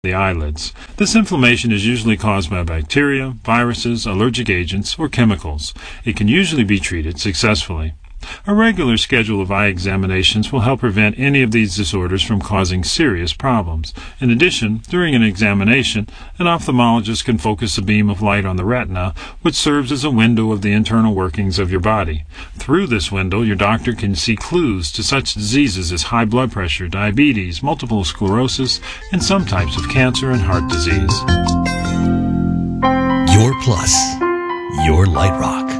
the eyelids. This inflammation is usually caused by bacteria, viruses, allergic agents, or chemicals. It can usually be treated successfully. A regular schedule of eye examinations will help prevent any of these disorders from causing serious problems. In addition, during an examination, an ophthalmologist can focus a beam of light on the retina, which serves as a window of the internal workings of your body. Through this window, your doctor can see clues to such diseases as high blood pressure, diabetes, multiple sclerosis, and some types of cancer and heart disease. Your Plus, your Light Rock.